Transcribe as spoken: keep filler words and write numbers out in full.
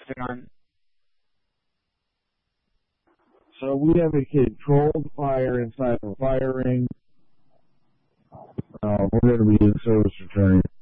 gun. So we have a controlled fire inside of a fire ring. Uh, we're going to be in service returning.